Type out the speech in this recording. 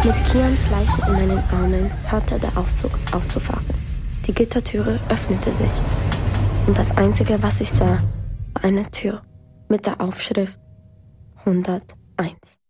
Mit Kians Leiche in meinen Armen hörte der Aufzug auf zu fahren. Die Gittertüre öffnete sich. Und das Einzige, was ich sah, war eine Tür mit der Aufschrift 101.